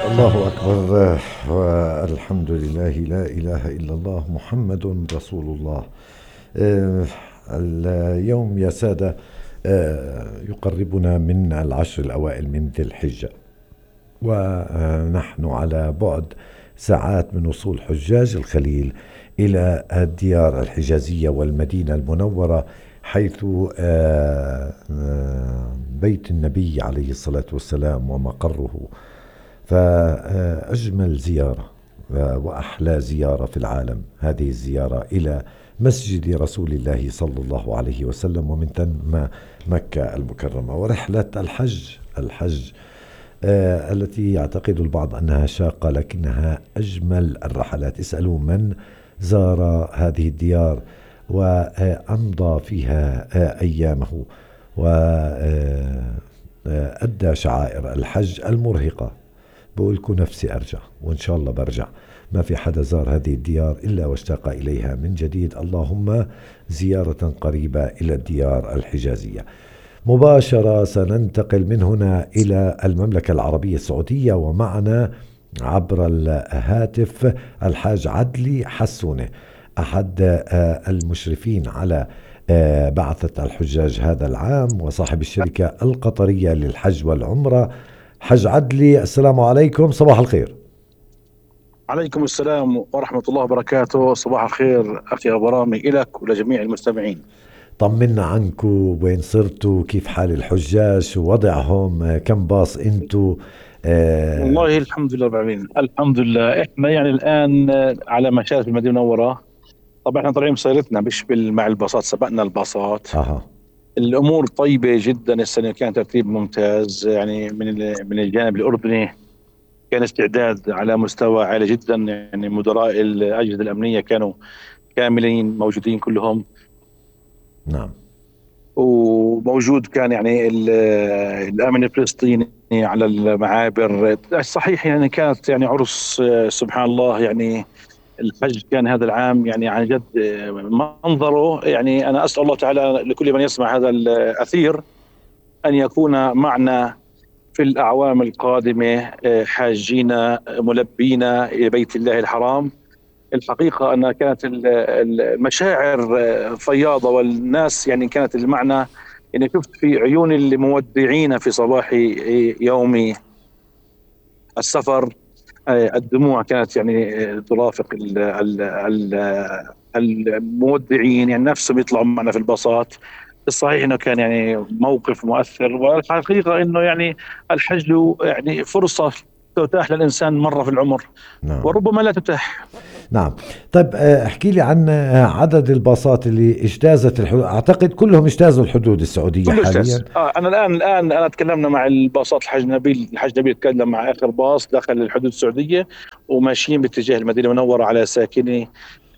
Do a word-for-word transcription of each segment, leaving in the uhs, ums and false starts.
الله أكبر، والحمد لله، لا إله إلا الله، محمد رسول الله. آه، اليوم يا سادة آه، يقربنا من العشر الأوائل من ذي الحجة، ونحن على بعد ساعات من وصول حجاج الخليل إلى الديار الحجازية والمدينة المنورة، حيث آه، آه، بيت النبي عليه الصلاة والسلام ومقره. فأجمل زيارة وأحلى زيارة في العالم هذه الزيارة إلى مسجد رسول الله صلى الله عليه وسلم، ومن ثم مكة المكرمة. ورحلة الحج الحج آه التي يعتقد البعض أنها شاقة، لكنها أجمل الرحلات. اسألوا من زار هذه الديار وأمضى فيها آه أيامه وأدى شعائر الحج المرهقة. بقولكم نفسي أرجع، وإن شاء الله برجع. ما في حدا زار هذه الديار إلا واشتاق إليها من جديد. اللهم زيارة قريبة إلى الديار الحجازية. مباشرة سننتقل من هنا إلى المملكة العربية السعودية، ومعنا عبر الهاتف الحاج عدلي حسونة، أحد المشرفين على بعثة الحجاج هذا العام، وصاحب الشركة القطرية للحج والعمرة. حج عدلي، السلام عليكم، صباح الخير. عليكم السلام ورحمة الله وبركاته. صباح الخير أخي أبو رامي، إلك ولجميع المستمعين. طمنا عنكم، وين صرتوا؟ كيف حال الحجاج؟ شو وضعهم؟ كم باص انتوا؟ آه والله الحمد لله رب العالمين، الحمد لله. إحنا يعني الآن على مشارف المدينة المنورة. طبعا إحنا طالعين بسيارتنا مش بال- مع الباصات، سبقنا الباصات. اها الأمور طيبة جدا. السنة كان ترتيب ممتاز، يعني من ال- من الجانب الأردني كان استعداد على مستوى عالي جدا. يعني مدراء الأجهزة الأمنية كانوا كاملين موجودين كلهم، نعم. وموجود كان يعني ال- الامن الفلسطيني على المعابر. صحيح يعني كانت يعني عرس، آه، سبحان الله. يعني الحج كان هذا العام يعني عن جد آه، منظره. يعني انا اسال الله تعالى لكل من يسمع هذا الاثير ان يكون معنا في الاعوام القادمه آه، حاجين ملبين الى بيت الله الحرام. الحقيقة أنها كانت ال- ال- المشاعر آه، فياضة، والناس يعني كانت المعنى. يعني شفت في عيون المودعين في صباح يوم السفر آه، الدموع كانت يعني آه، ترافق ال- ال- ال- المودعين، يعني نفسهم يطلعوا معنا في الباصات. الصحيح انه كان يعني موقف مؤثر، والحقيقه انه يعني الحج له يعني فرصه تتاح للانسان مره في العمر، نعم. وربما لا تتاح. نعم. طيب، آه، احكي لي عن آه، عدد الباصات اللي اجتازت الحدود. اعتقد كلهم اجتازوا الحدود السعودية كله استاذ. حاليا. اه انا الان الان انا تكلمنا مع الباصات. الحاج نبيل الحاج نبيل تكلم مع اخر باص دخل الحدود السعوديه، وماشيين باتجاه المدينه المنوره على ساكنها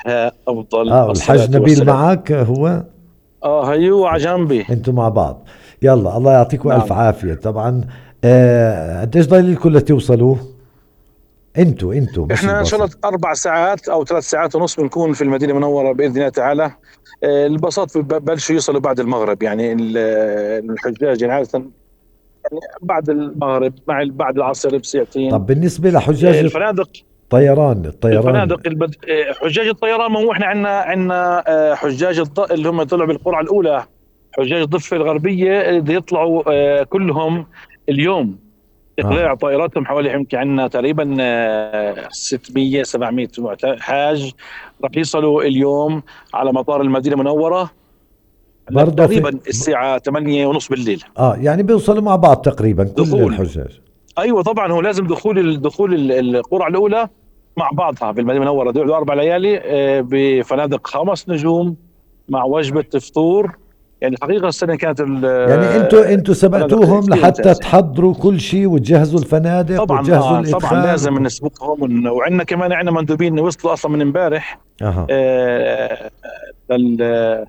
افضل اه، الصلاه والحج نبيل والسلام. معك هو؟ اه هيو على جنبي. انتوا مع بعض. يلا، الله يعطيكم الف نعم. عافية. طبعا آه، قديش ضايل لكم لتوصلوا؟ انتوا انتوا مش احنا ان شاء الباص. الله اربع ساعات او ثلاث ساعات ونص بنكون في المدينه المنوره باذن الله تعالى. آه، الباصات ببلشوا يوصلوا بعد المغرب. يعني ال- الحجاج يعني عاده بعد المغرب مع بعد العصر بساعتين. طب بالنسبة آه، لحجاج الفنادق الطيران الطيران الفنادق البد... آه، حجاج الطيران. ما هو احنا عندنا عندنا آه، حجاج الض... اللي هم طلعوا بالقرعه الاولى، حجاج الضفه الغربيه بده يطلعوا آه، كلهم اليوم. اه، اقلاع طائراتهم حوالي يمكن عندنا تقريبا آه، ستمية سبعمية معت- حاج راح يصلوا اليوم على مطار المدينه المنوره برضه في. تقريبا الساعه ثمانية ونص بالليل. اه، يعني بيوصلوا مع بعض تقريبا كل دخول. الحجاج. ايوه طبعا، هو لازم دخول الدخول ال- القرعه الاولى مع بعضها في المدينه المنوره. دول اربع ليالي آه، بفنادق خمس نجوم مع وجبه فطور. يعني الحقيقه السنه كانت ال- يعني انتوا آه، انتوا الفنادق سبقتوهم كثير لحتى ممتازه. تحضروا كل شيء وتجهزوا الفنادق طبعا وتجهزوا اه طبعا الادخال لازم وكل. نسبقهم، ون- وعندنا كمان عندنا مندوبين وصلوا اصلا من امبارح اها. آه، لل-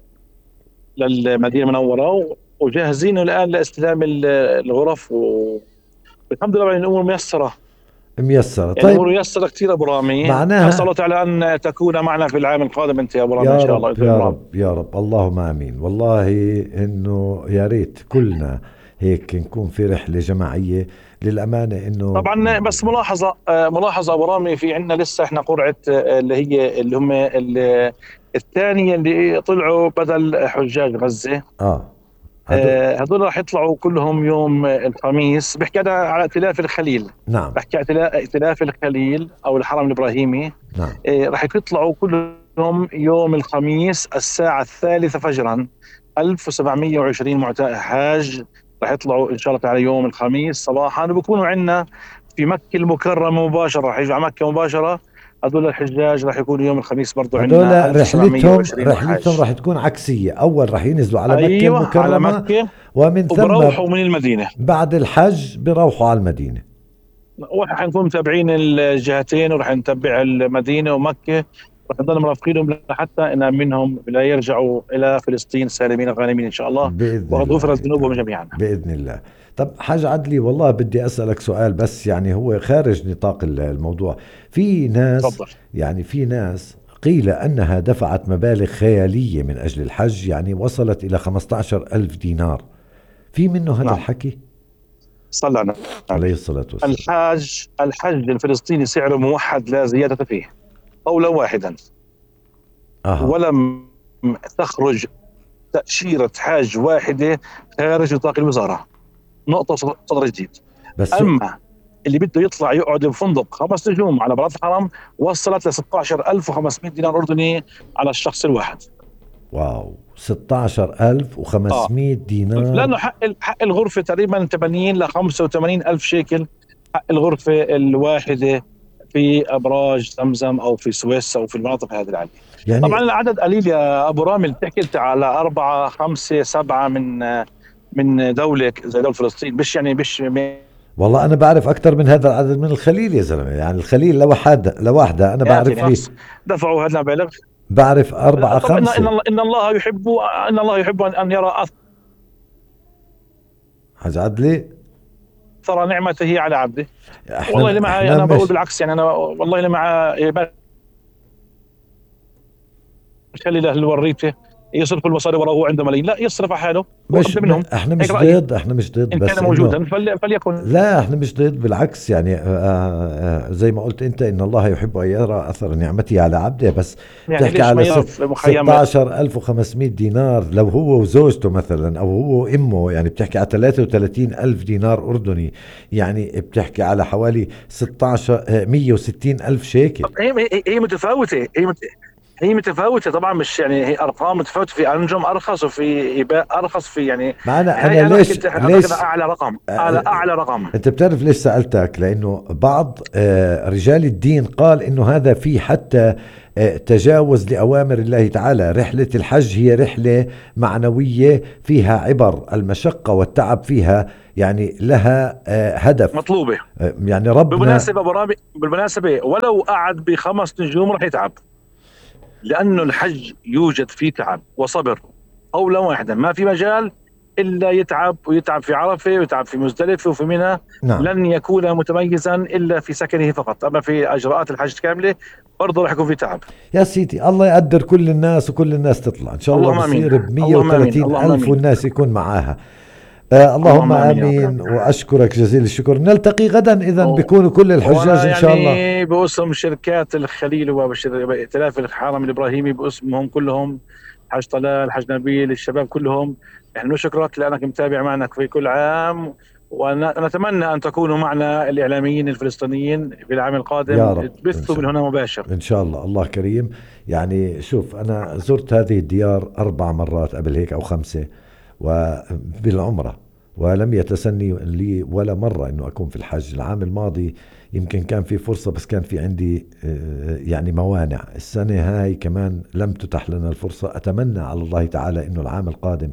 للمدينه المنوره، وجاهزين الان لاستلام ال- الغرف. والحمد لله يعني الامور ميسره. ميسرة. يعني طيب. امور ميسره كثير ابو رامي. اسال معناها. الله تعالى ان تكون معنا في العام القادم انت يا ابو رامي ان يا شاء الله رب باذن يا الله. رب يا رب، اللهم امين. والله انه يا ريت كلنا هيك نكون في رحلة جماعية. للأمانة إنه طبعا بس ملاحظة آه، ملاحظة أبو رامي، في عندنا لسه احنا قرعة آه، اللي هي اللي هم اللي الثانية اللي طلعوا بدل حجاج غزة. آه هدول. آه، هذول راح يطلعوا كلهم يوم آه، الخميس. بحكي أنا على ائتلاف الخليل، نعم. بحكي ائتلا- ائتلاف الخليل أو الحرم الإبراهيمي. نعم. آه، راح يطلعوا كلهم يوم الخميس الساعة الثالثة فجرا. ألف وسبعمئة وعشرين معتمر حاج راح يطلعوا إن شاء الله تعالى يوم الخميس صباحا، وبكونوا عندنا في مكة المكرمة مباشرة. راح يجوا على مكة مباشرة. هذول الحجاج راح يكونوا يوم الخميس برضو عندنا هدول رحلتهم ألف وسبعمئة وعشرين رحلتهم حاج. راح تكون عكسية، أول راح ينزلوا على مكة أيوة على المكرمة، مكة، ومن ثم وبروحوا من المدينة. بعد الحج بروحوا على المدينة. وراح نكون متابعين الجهتين، وراح نتبع المدينة ومكة. راح نضل مرافقينهم لحتى نأمنهم لا يرجعوا إلى فلسطين سالمين غانمين إن شاء الله، بإذن وقد الله غفرت ذنوبهم تعالى. جميعا. بإذن الله. طب حاج عدلي، والله بدي أسألك سؤال، بس يعني هو خارج نطاق الموضوع. في ناس تفضل. يعني في ناس قيل أنها دفعت مبالغ خيالية من أجل الحج، يعني وصلت إلى خمسة عشر ألف دينار. في منه هذا نعم. الحكي؟ صلى على عليه الصلاة والسلام. الحاج الحج الفلسطيني سعره موحد لا زيادة فيه، قولا واحدا. أها. ولم تخرج تأشيرة حاج واحدة خارج نطاق الوزارة. نقطة صدر جديد. بس أما اللي بده يطلع يقعد بفندق خمس نجوم على بلاط الحرم وصلت ل ستة عشر ألف وخمسمئة دينار أردني على الشخص الواحد. واو، ستة عشر ألف وخمسمئة آه. دينار. لأنه حق حق الغرفة تقريبا ثمانين ل خمسة وثمانين ألف شيكل، حق الغرفة الواحدة في أبراج زمزم أو في سويس أو في المناطق هذه العالية. يعني طبعا العدد قليل يا أبو رامي، بتحكي على أربعة خمسة سبعة من من دولة زي دولة فلسطين، مش يعني مش والله أنا بعرف أكثر من هذا العدد من الخليل يا زلمة. يعني الخليل لوحدها لوحدها أنا بعرف لي دفعوا هذا المبالغ. بعرف أربعة خمسة. إن, إن, إن الله يحب إن الله يحب أن يرى حاج عدلي، أثر نعمته على عبده. والله اللي معي أنا بقول بالعكس، يعني أنا والله اللي معي خلي له الوريته يصرف المصاري وراءه عنده ملايين، لا يصرف على حاله. مش منهم. احنا مش ضد احنا مش ضد إن بس كان موجودا فليكن. لا احنا مش ضد، بالعكس يعني آآ آآ زي ما قلت انت ان الله يحب ان يرى اثر نعمته على عبده. بس يعني بتحكي على ستة عشر ألف وخمسمئة دينار لو هو وزوجته مثلا او هو وامه، يعني بتحكي على ثلاثة وثلاثين ألف دينار اردني، يعني بتحكي على حوالي ستة عشر مئة وستين ألف شيكل. هي هي متفاوته هي مت... هي متفاوتة طبعا، مش يعني هي أرقام متفاوتة، في أنجم أرخص وفي إباء أرخص، في يعني معنا أنا, أنا ليش ليش أعلى رقم أعلى أعلى رقم. أنت بتعرف ليش سألتك؟ لأنه بعض رجال الدين قال إنه هذا في حتى تجاوز لأوامر الله تعالى. رحلة الحج هي رحلة معنوية فيها عبر، المشقة والتعب فيها يعني لها هدف مطلوبة. يعني ربنا بالمناسبة برامي بالمناسبة ولو قعد بخمس نجوم رح يتعب، لأنه الحج يوجد فيه تعب وصبر. قولا واحدا ما في مجال إلا يتعب، ويتعب في عرفة ويتعب في مزدلفة وفي منى. نعم. لن يكون متميزا إلا في سكنه فقط، أما في إجراءات الحج كاملة برضه رح يكون في تعب. يا سيدي الله يقدر كل الناس وكل الناس تطلع إن شاء الله بصير ب مئة وثلاثين ألف والناس يكون معاها. آه اللهم آمين, آمين وأشكرك جزيل الشكر. نلتقي غدا إذا بيكونوا كل الحجاج إن شاء الله. يعني باسم شركات الخليل وائتلاف الحرم الإبراهيمي باسمهم كلهم، حج طلال، حج نبيل، الشباب كلهم، نحن نشكرك لأنك متابع معنا في كل عام، ونتمنى أن تكونوا معنا الإعلاميين الفلسطينيين في العام القادم تبثوا من هنا مباشر إن شاء الله. الله كريم. يعني شوف أنا زرت هذه الديار أربع مرات قبل هيك أو خمسة وبالعمرة، ولم يتسني لي ولا مرة أنه أكون في الحج. العام الماضي يمكن كان في فرصة بس كان في عندي يعني موانع. السنة هاي كمان لم تتح لنا الفرصة. أتمنى على الله تعالى أنه العام القادم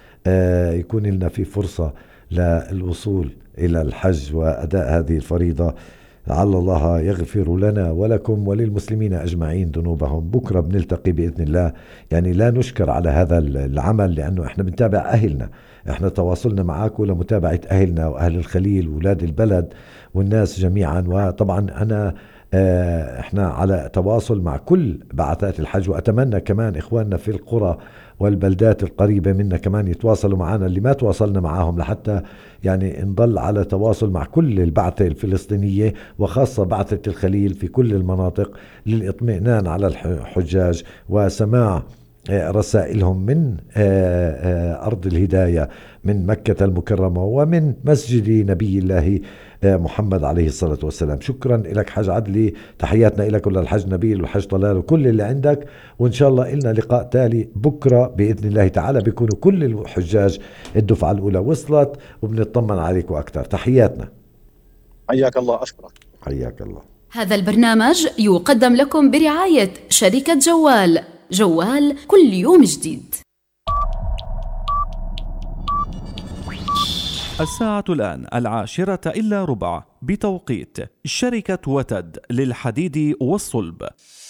يكون لنا في فرصة للوصول إلى الحج وأداء هذه الفريضة. لعل الله يغفر لنا ولكم وللمسلمين أجمعين ذنوبهم. بكرة بنلتقي بإذن الله. يعني لا نشكر على هذا العمل لأنه إحنا بنتابع أهلنا. إحنا تواصلنا معاكم لمتابعة أهلنا وأهل الخليل وولاد البلد والناس جميعا. وطبعا أنا احنا على تواصل مع كل بعثات الحج، وأتمنى كمان إخواننا في القرى والبلدات القريبة منا كمان يتواصلوا معنا اللي ما تواصلنا معهم، لحتى يعني نضل على تواصل مع كل البعثة الفلسطينية وخاصة بعثة الخليل في كل المناطق للإطمئنان على الحجاج وسماع رسائلهم من أرض الهداية من مكة المكرمة ومن مسجد نبي الله محمد عليه الصلاة والسلام. شكرا لك حاج عدلي، تحياتنا لك وللحج نبيل والحج طلال وكل اللي عندك، وإن شاء الله إلنا لقاء تالي بكرة بإذن الله تعالى بيكونوا كل الحجاج الدفعة الأولى وصلت وبنطمن عليكم أكثر. تحياتنا. حياك الله. أشكرك. حياك الله. هذا البرنامج يقدم لكم برعاية شركة جوال. جوال كل يوم جديد. الساعة الآن العاشرة إلا ربع بتوقيت شركة وتد للحديد والصلب.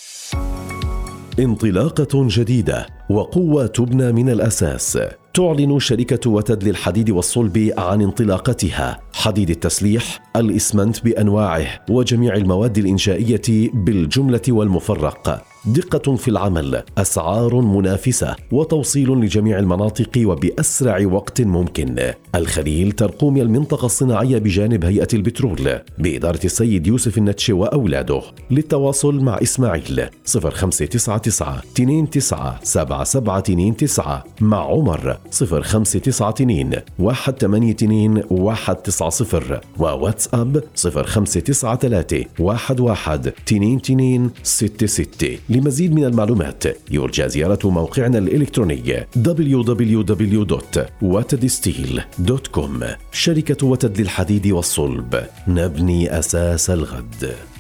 انطلاقة جديدة وقوة تبنى من الأساس. تعلن شركة وتد للحديد والصلب عن انطلاقتها حديد التسليح، الإسمنت بأنواعه وجميع المواد الإنشائية بالجملة والمفرق. دقة في العمل، أسعار منافسة، وتوصيل لجميع المناطق وبأسرع وقت ممكن. الخليل ترقوم المنطقة الصناعية بجانب هيئة البترول بإدارة السيد يوسف النتشي وأولاده. للتواصل مع إسماعيل صفر خمسة تسعة تسعة اثنين تسعة سبعة سبعة اثنين تسعة، مع عمر صفر خمسة تسعة اثنين واحد ثمانية اثنين واحد تسعة صفر، وواتساب صفر خمسة تسعة ثلاثة واحد واحد اثنين اثنين ستة ستة. لمزيد من المعلومات يرجى زيارة موقعنا الإلكتروني دبليو دبليو دبليو دوت وتد ستيل دوت كوم. شركة وتد للحديد والصلب، نبني أساس الغد.